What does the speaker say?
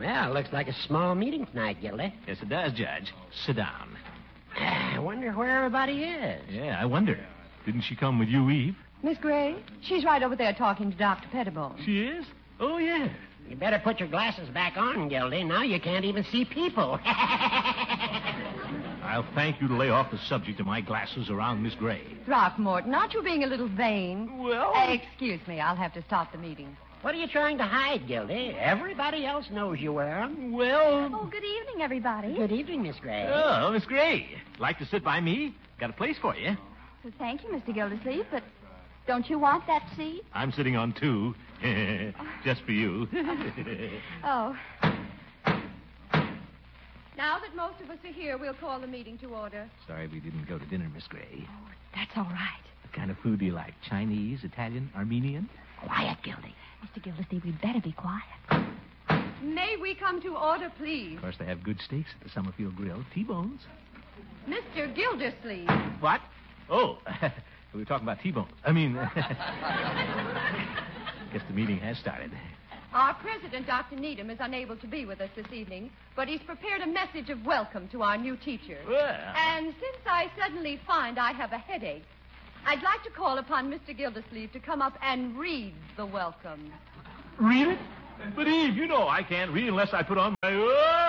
Well, looks like a small meeting tonight, Gildy. Yes, it does, Judge. Sit down. I wonder where everybody is. Yeah, I wonder. Didn't she come with you, Eve? Miss Gray, she's right over there talking to Dr. Pettibone. She is? Oh, yeah. You better put your glasses back on, Gildy. Now you can't even see people. I'll thank you to lay off the subject of my glasses around Miss Gray. Throckmorton, aren't you being a little vain? Well... Excuse me, I'll have to stop the meeting. What are you trying to hide, Gildy? Everybody else knows you wear them. Well... Oh, good evening, everybody. Good evening, Miss Gray. Oh, Miss Gray. Like to sit by me? Got a place for you. Well, thank you, Mr. Gildersleeve, but don't you want that seat? I'm sitting on two. Just for you. Oh. Now that most of us are here, we'll call the meeting to order. Sorry we didn't go to dinner, Miss Gray. That's all right. What kind of food do you like? Chinese, Italian, Armenian? Quiet, Gildy. Mr. Gildersleeve, we'd better be quiet. May we come to order, please? Of course, they have good steaks at the Summerfield Grill. T-bones. Mr. Gildersleeve. What? Oh, we were talking about T-bones. I mean... Guess the meeting has started. Our president, Dr. Needham, is unable to be with us this evening, but he's prepared a message of welcome to our new teacher. Well... And since I suddenly find I have a headache, I'd like to call upon Mr. Gildersleeve to come up and read the welcome. Read it? But, Eve, you know I can't read unless I put on my...